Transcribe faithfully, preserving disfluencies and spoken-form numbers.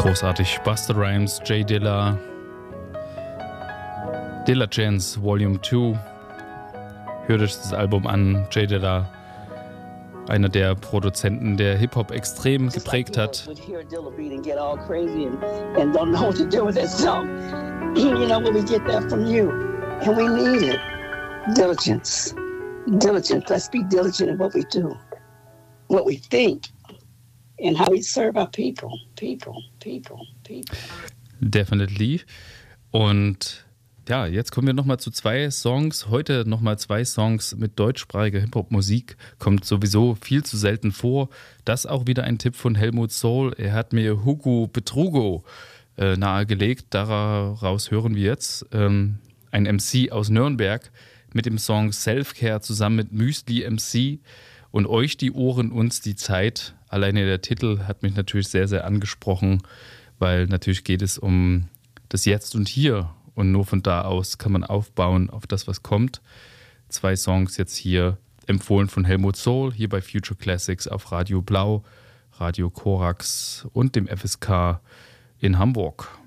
Großartig. Busta Rhymes, Jay Dilla, Dilla Chance Volume zwei. Hört euch das Album an. Jay Dilla, einer der Produzenten, der Hip-Hop extrem geprägt hat. Diligence. Diligent. Let's be diligent in what we do, what we think, and how we serve our people. People, people, people. Definitely. Und ja, jetzt kommen wir nochmal zu zwei Songs. Heute nochmal zwei Songs mit deutschsprachiger Hip-Hop-Musik. Kommt sowieso viel zu selten vor. Das auch wieder ein Tipp von Helmut Soul. Er hat mir Hugo Betrugo äh, nahegelegt. Daraus hören wir jetzt ähm, ein M C aus Nürnberg mit dem Song Self-Care zusammen mit Müsli M C und euch die Ohren, uns die Zeit. Alleine der Titel hat mich natürlich sehr, sehr angesprochen, weil natürlich geht es um das Jetzt und Hier und nur von da aus kann man aufbauen auf das, was kommt. Zwei Songs jetzt hier, empfohlen von Helmut Soul, hier bei Future Classics auf Radio Blau, Radio Korax und dem F S K in Hamburg.